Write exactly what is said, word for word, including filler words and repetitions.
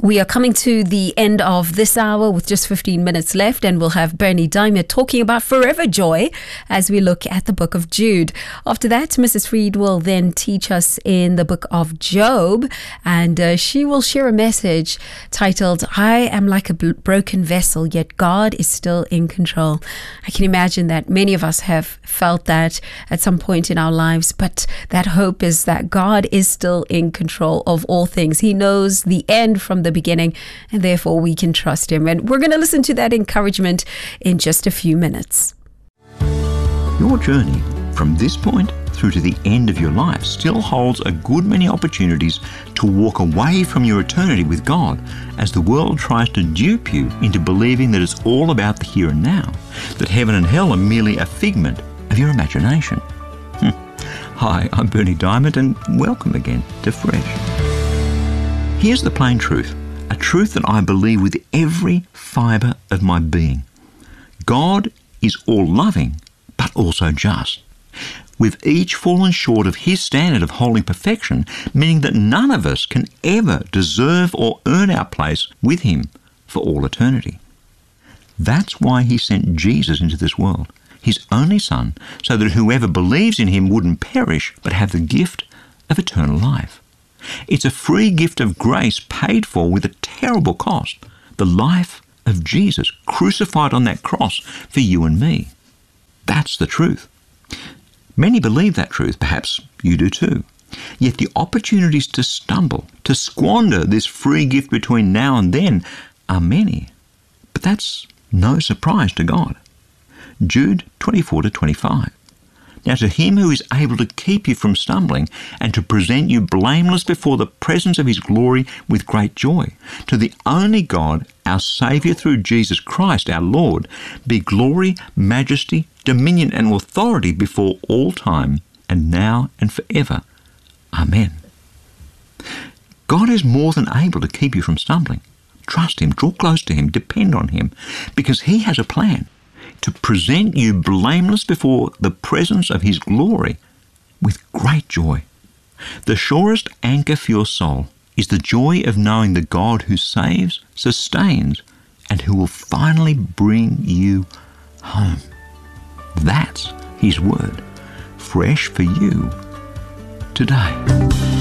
We are coming to the end of this hour with just fifteen minutes left, and we'll have Bernie Diamond talking about forever joy as we look at the book of Jude. After that, Missus Freed will then teach us in the book of Job, and uh, she will share a message titled, I am like a b- broken vessel, yet God is still in control. I can imagine that many of us have felt that at some point in our lives, but that hope is that God is still in control of all things. He knows the end from the beginning, and therefore we can trust him. And we're going to listen to that encouragement in just a few minutes. Your journey from this point through to the end of your life still holds a good many opportunities to walk away from your eternity with God as the world tries to dupe you into believing that it's all about the here and now, that heaven and hell are merely a figment of your imagination. Hi, I'm Bernie Diamond, and welcome again to Fresh. Here's the plain truth. A truth that I believe with every fibre of my being. God is all-loving, but also just. We've each fallen short of his standard of holy perfection, meaning that none of us can ever deserve or earn our place with him for all eternity. That's why he sent Jesus into this world, his only Son, so that whoever believes in him wouldn't perish, but have the gift of eternal life. It's a free gift of grace paid for with a terrible cost, the life of Jesus crucified on that cross for you and me. That's the truth. Many believe that truth, perhaps you do too. Yet the opportunities to stumble, to squander this free gift between now and then are many. But that's no surprise to God. Jude twenty-four to twenty-five. Now to him who is able to keep you from stumbling and to present you blameless before the presence of his glory with great joy, to the only God, our Saviour through Jesus Christ our Lord, be glory, majesty, dominion and authority before all time and now and forever. Amen. God is more than able to keep you from stumbling. Trust him, draw close to him, depend on him, because he has a plan to present you blameless before the presence of his glory with great joy. The surest anchor for your soul is the joy of knowing the God who saves, sustains, and who will finally bring you home. That's his word, fresh for you today.